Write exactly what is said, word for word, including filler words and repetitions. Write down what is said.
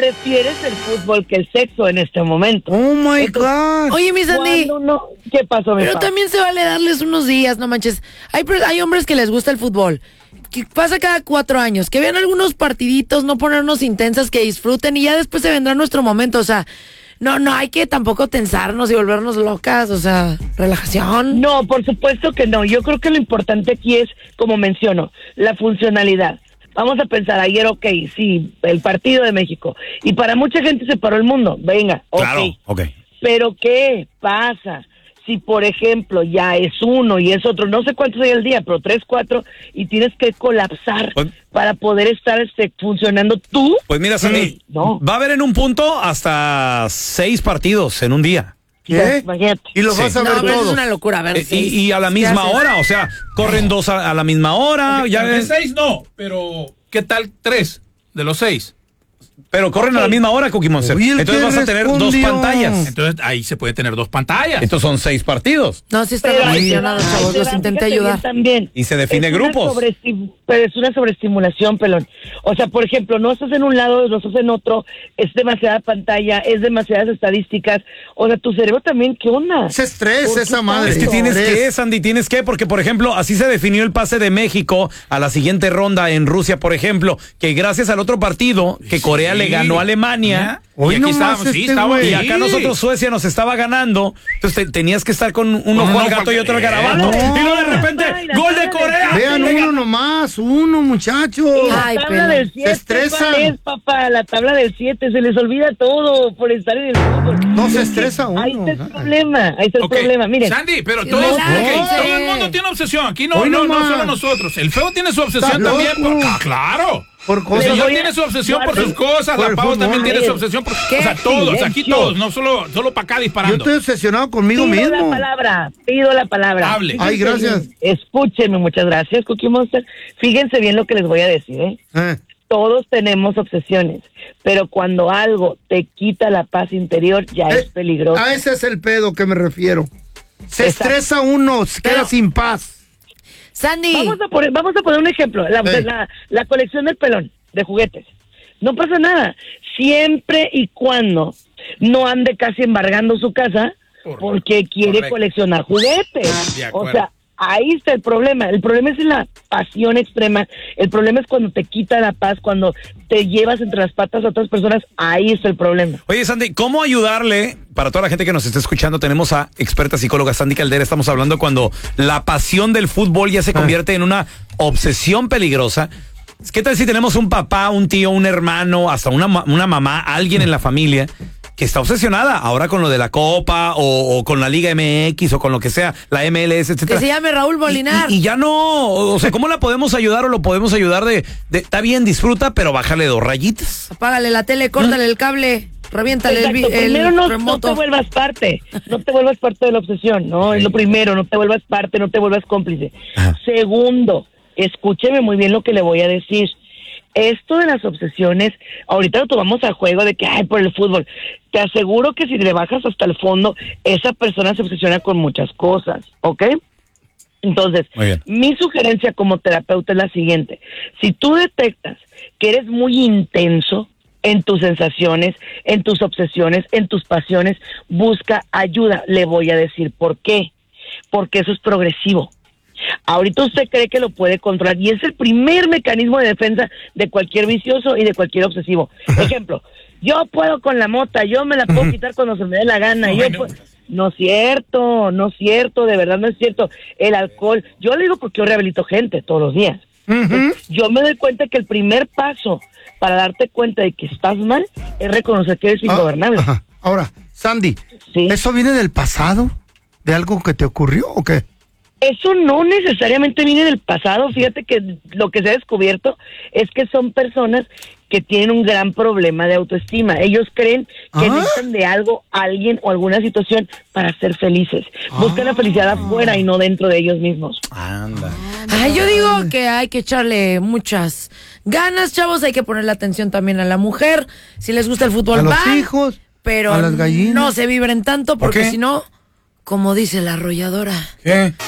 prefieres el fútbol que el sexo en este momento. Oh my Entonces, God. Oye, mi Sandy. No, ¿qué pasó, mi Pero pa? también se vale darles unos días, no manches. Hay, hay hombres que les gusta el fútbol. Que pasa cada cuatro años. Que vean algunos partiditos, no ponernos intensas, que disfruten y ya después se vendrá nuestro momento. O sea, no, no hay que tampoco tensarnos y volvernos locas. O sea, relajación. No, por supuesto que no. Yo creo que lo importante aquí es, como menciono, la funcionalidad. Vamos a pensar, ayer, ok, sí, el partido de México. Y para mucha gente se paró el mundo. Venga, ok. Claro, ok. Pero ¿qué pasa si, por ejemplo, ya es uno y es otro? No sé cuántos hay al día, pero tres, cuatro, y tienes que colapsar Pues, para poder estar este, funcionando tú. Pues mira, Sandy, no. va a haber en un punto hasta seis partidos en un día. ¿Qué? Imagínate. Y los Sí. vas a No, ver pero eso es todos. una locura. A ver, Eh, sí. y, y a la ¿Qué misma haces? hora, o sea, corren dos a, a la misma hora. Okay, ya tal vez ves, seis no, pero ¿qué tal tres de los seis? pero corren a la Ok. misma hora, Cookie Monster. Oye, el Entonces que vas a tener dos respondió. pantallas. Entonces ahí se puede tener dos pantallas. Estos son seis partidos. No, sí están Pero ahí te emocionados, va, chavos. ahí te Los va, intenté fíjate bien ayudar. También. Y se define Es una grupos. sobreestim- Pero es una sobreestimulación, pelón. O sea, por ejemplo, no estás en un lado, no estás en otro, es demasiada pantalla, es demasiadas estadísticas. O sea, tu cerebro también, ¿qué onda? Es estrés ¿Por esa qué madre. Es que tanto? tienes Tres. que, Sandy, tienes que, porque por ejemplo, así se definió el pase de México a la siguiente ronda en Rusia, por ejemplo, que gracias al otro partido que Corea le ganó a Alemania. Hoy Y aquí nomás estábamos, sí, este estaba güey. Y ahí. acá nosotros Suecia nos estaba ganando, entonces te- tenías que estar con un ojo un al ojo gato al- y otro al Eh, garabato. no. Y luego de repente, Ay, la gol de tabla de- Corea. Vean Le uno ganó. nomás, uno, muchachos. La Ay, tabla pelón. del siete, Se estresan. ¿cuál es, papá? La tabla del siete, se les olvida todo por estar en el fútbol. No se estresa uno. Ahí está el Ay. problema, ahí está el Ok, problema, miren. Sandy, pero Sí, todos, relájense. ok, todo el mundo tiene obsesión. Aquí no, Hoy no, no nomás. solo nosotros. El feo tiene su obsesión Está también. loco. Por, ah, claro. Por El cosas. señor voy a- tiene su obsesión por guarda- sus cosas. por La el Pau fútbol. también tiene ¿Qué? su obsesión por. ¿Qué? O sea, todos, aquí Silencio. todos, no solo, solo para acá Yo disparando. estoy obsesionado conmigo Pido la mismo. palabra, pido la palabra. Hable. Fíjense Ay, gracias. bien, escúchenme, muchas gracias, Cookie Monster. Fíjense bien lo que les voy a decir, ¿eh? Eh, Todos tenemos obsesiones, pero cuando algo te quita la paz interior, ya eh, es peligroso. A ese es el pedo que me refiero. Se Exacto. estresa uno, se queda Pero- sin paz. Sandy. Vamos a poner, vamos a poner un ejemplo, la, Sí. la, la colección del pelón, de juguetes. No pasa nada, siempre y cuando no ande casi embargando su casa Correcto. porque quiere Correcto. coleccionar juguetes. De O acuerdo. sea, ahí está el problema. El problema es la pasión extrema. El problema es cuando te quita la paz, cuando te llevas entre las patas a otras personas. Ahí está el problema. Oye, Sandy, ¿cómo ayudarle? Para toda la gente que nos está escuchando, tenemos a experta psicóloga Sandy Caldera. Estamos hablando cuando la pasión del fútbol ya se convierte en una obsesión peligrosa. ¿Qué tal si tenemos un papá, un tío, un hermano, hasta una, ma- una mamá, alguien en la familia que está obsesionada ahora con lo de la Copa o, o con la Liga M X o con lo que sea, la M L S, Que etcétera? se llame Raúl Molinar. Y, y- y ya no, o sea, ¿cómo la podemos ayudar o lo podemos ayudar de, de está bien, disfruta, pero bájale dos rayitas? Apágale la tele, córtale el cable, reviéntale el, vi- Exacto. el Primero no, no remoto. te vuelvas parte, no te vuelvas parte de la obsesión, ¿no? Es lo primero, no te vuelvas parte, no te vuelvas cómplice. Ajá. Segundo, escúcheme muy bien lo que le voy a decir. Esto de las obsesiones, ahorita lo tomamos a juego de que, ay, por el fútbol. Te aseguro que si le bajas hasta el fondo, esa persona se obsesiona con muchas cosas, ¿ok? Entonces, Muy bien. mi sugerencia como terapeuta es la siguiente. Si tú detectas que eres muy intenso en tus sensaciones, en tus obsesiones, en tus pasiones, busca ayuda. Le voy a decir por qué. Porque eso es progresivo. Ahorita usted cree que lo puede controlar y es el primer mecanismo de defensa de cualquier vicioso y de cualquier obsesivo. Ejemplo, yo puedo con la mota, yo me la puedo quitar cuando se me dé la gana. No, yo no. puedo- No es cierto, no es cierto, de verdad no es cierto. El alcohol, yo le digo porque yo rehabilito gente todos los días. Ujú. Yo me doy cuenta que el primer paso para darte cuenta de que estás mal es reconocer que eres Ah, ingobernable. ajá. Ahora, Sandy, Sí. ¿eso viene del pasado? ¿De algo que te ocurrió o qué? Eso no necesariamente viene del pasado. Fíjate que lo que se ha descubierto es que son personas que tienen un gran problema de autoestima. Ellos creen que Ah. necesitan de algo, alguien o alguna situación para ser felices. Buscan la felicidad afuera y no dentro de ellos mismos. Anda. Ay, yo digo que hay que echarle muchas ganas, chavos. Hay que ponerle atención también a la mujer. Si les gusta el fútbol, A los van, hijos, pero a las gallinas. no se vibren tanto ¿Por porque qué? si no, como dice la arrolladora. ¿Qué?